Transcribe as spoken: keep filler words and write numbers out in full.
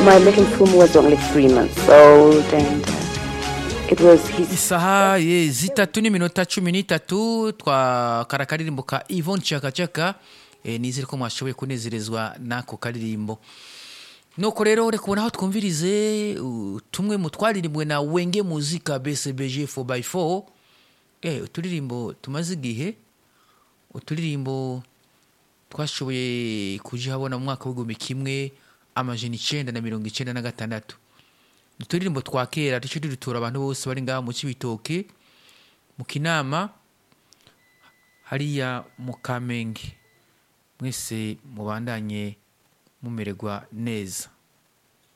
my little film was only three months old, and uh, it was his. isaha ye zitatu n'iminota cumi n'itatu twa karakaririmbo ka Yvonne Chaka Chaka. E, nizere ko mwashoboye kunezerezwa nako karirimbo. Nuko rero reka ubona aho twumvirize uh, tumwe mu twaririmbwe na Wenge Muzika B C B G four by four. Eh, uturirimbo tumaze igihe, uturirimbo twashoboye kujihabona mu mwaka w'igihumbi kimwe amajana icenda na mirongo icenda na gatandatu. Uturirimbo twa kera duce dutura abantu bose bari ngaha mu Cibitoke, mu Kinama, hariya mu Kamenge. Mwese mubandanye mumererwa neza.